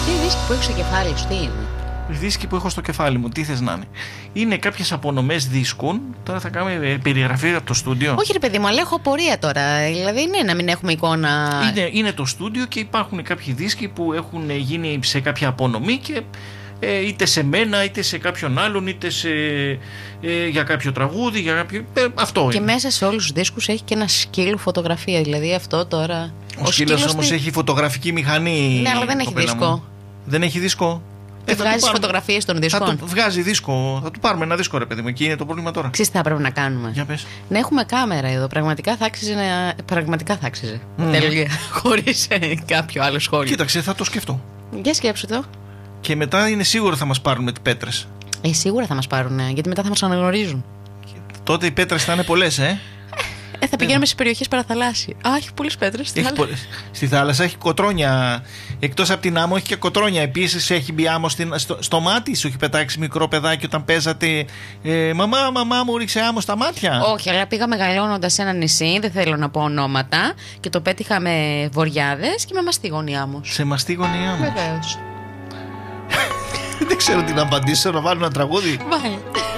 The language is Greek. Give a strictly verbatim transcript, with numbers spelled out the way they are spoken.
Αυτή η δίσκη που έχει στο κεφάλι σου, τι είναι? Η δίσκη που έχω στο κεφάλι μου, τι θες να είναι? Είναι κάποιες απονομές δίσκων. Τώρα θα κάνουμε περιγραφή από το στούντιο. Όχι, ρε παιδί μου, αλλά έχω απορία τώρα. Δηλαδή, ναι, να μην έχουμε εικόνα. Είναι, είναι το στούντιο και υπάρχουν κάποιοι δίσκοι που έχουν γίνει σε κάποια απονομή και ε, είτε σε μένα, είτε σε κάποιον άλλον, είτε σε, ε, για κάποιο τραγούδι, για κάποιο. Ε, αυτό και είναι. μέσα σε όλους τους δίσκους έχει και ένα σκύλο φωτογραφία. Δηλαδή, αυτό τώρα. Ο, ο σκύλος όμως τι... έχει φωτογραφική μηχανή. Ναι, αλλά δεν έχει δίσκο. Μου. Δεν έχει δίσκο. Ε, βγάζει φωτογραφίες των δίσκων. Θα του βγάζει δίσκο. Θα του πάρουμε ένα δίσκο, ρε παιδί μου. Εκεί είναι το πρόβλημα τώρα. Ξέρεις τι θα πρέπει να κάνουμε? Για πες. Να έχουμε κάμερα εδώ. Πραγματικά θα άξιζε. Να... Πραγματικά θα άξιζε. Mm. Τέλεια. Χωρίς κάποιο άλλο σχόλιο. Κοίταξε, θα το σκεφτώ. Για σκέψου το. Και μετά είναι σίγουρο θα μας πάρουν τις πέτρες. Ε, σίγουρα θα μας πάρουν, γιατί μετά θα μας αναγνωρίζουν. Και τότε οι πέτρες θα είναι πολλές, ε. Ε, θα πηγαίνουμε σε περιοχές παραθαλάσσιες. Α, έχει πολλές πέτρες στη θάλασσα. Πολλές. Στη θάλασσα έχει κοτρόνια. Εκτός από την άμμο έχει και κοτρόνια. Επίσης έχει μπει άμμο στην, στο, στο μάτι σου. Έχει πετάξει μικρό παιδάκι όταν παίζατε. Ε, μαμά, μαμά μου ρίξε άμμο στα μάτια. Όχι, αλλά πήγα μεγαλώνοντας σε ένα νησί. Δεν θέλω να πω ονόματα. Και το πέτυχα με βοριάδες και με μαστίγωνη άμμο. Σε μαστίγωνη άμμο. Βεβαίως. Δεν ξέρω τι να απαντήσω. Να βάλω ένα τραγούδι. Βάλε.